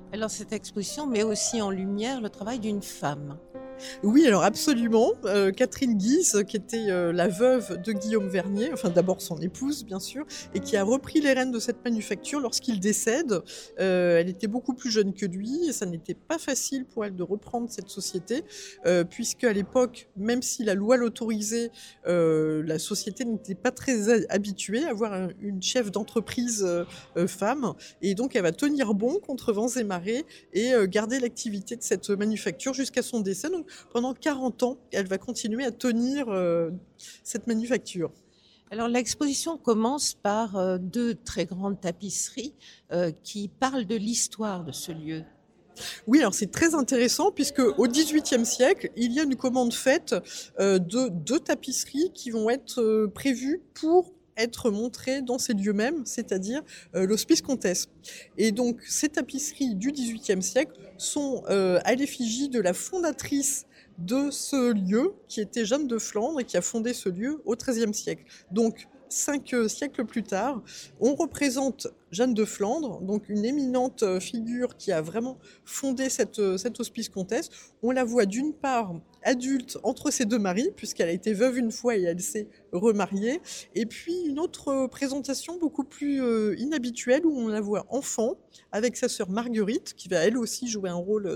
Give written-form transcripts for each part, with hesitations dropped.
Alors cette exposition met aussi en lumière le travail d'une femme. Oui, alors absolument, Catherine Guise, qui était, la veuve de Guillaume Vernier, enfin d'abord son épouse bien sûr, et qui a repris les rênes de cette manufacture lorsqu'il décède. Elle était beaucoup plus jeune que lui et ça n'était pas facile pour elle de reprendre cette société, puisqu'à l'époque, même si la loi l'autorisait, la société n'était pas très habituée à avoir une chef d'entreprise, femme, et donc elle va tenir bon contre vents et marées et garder l'activité de cette manufacture jusqu'à son décès. Donc pendant 40 ans, elle va continuer à tenir, cette manufacture. Alors l'exposition commence par deux très grandes tapisseries qui parlent de l'histoire de ce lieu. Oui, alors c'est très intéressant puisque au XVIIIe siècle, il y a une commande faite, de 2 tapisseries qui vont être, prévues pour être montrées dans ces lieux mêmes, c'est-à-dire, l'Hospice Comtesse. Et donc ces tapisseries du XVIIIe siècle sont, à l'effigie de la fondatrice de ce lieu, qui était Jeanne de Flandre et qui a fondé ce lieu au XIIIe siècle. Donc 5 siècles plus tard, on représente Jeanne de Flandre, donc une éminente, figure qui a vraiment fondé cet Hospice Comtesse. On la voit d'une part adulte entre ses 2 maris, puisqu'elle a été veuve une fois et elle s'est remariée, et puis une autre, présentation beaucoup plus, inhabituelle où on la voit enfant avec sa sœur Marguerite, qui va elle aussi jouer un rôle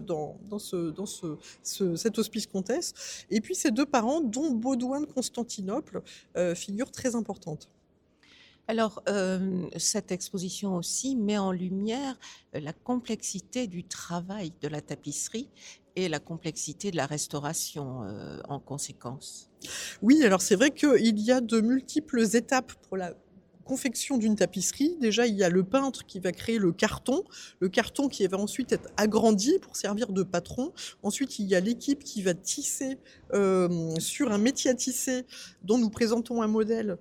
dans cet Hospice Comtesse, et puis ses 2 parents, dont Baudouin de Constantinople, figure très importante. Alors cette exposition aussi met en lumière la complexité du travail de la tapisserie et la complexité de la restauration en conséquence. Oui, alors c'est vrai qu'il y a de multiples étapes pour la confection d'une tapisserie. Déjà, il y a le peintre qui va créer le carton qui va ensuite être agrandi pour servir de patron. Ensuite, il y a l'équipe qui va tisser sur un métier à tisser dont nous présentons un modèle.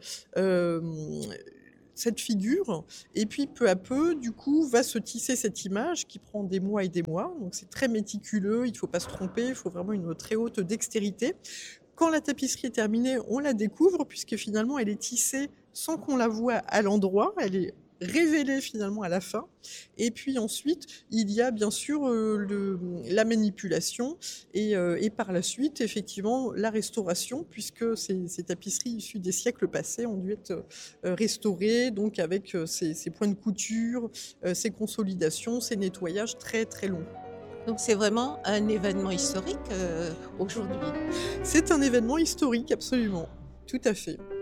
Cette figure, et puis peu à peu, du coup, va se tisser cette image qui prend des mois et des mois. Donc c'est très méticuleux, il ne faut pas se tromper, il faut vraiment une très haute dextérité. Quand la tapisserie est terminée, on la découvre puisque finalement elle est tissée sans qu'on la voie à l'endroit, elle est révélée finalement à la fin. Et puis ensuite, il y a bien sûr la manipulation et par la suite, effectivement, la restauration, puisque ces tapisseries issues des siècles passés ont dû être restaurées, donc avec ces points de couture, ces consolidations, ces nettoyages très très longs. Donc c'est vraiment un événement historique aujourd'hui. C'est un événement historique, absolument, tout à fait.